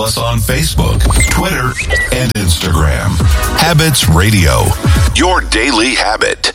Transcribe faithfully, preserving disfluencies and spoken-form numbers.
us on Facebook, Twitter, and Instagram. Habits Radio, your daily habit.